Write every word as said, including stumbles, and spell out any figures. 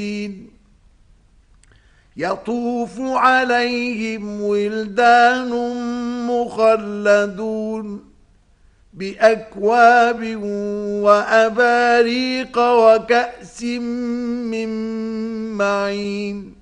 يطوف عليهم ولدان مخلدون بأكواب وأباريق وكأس من معين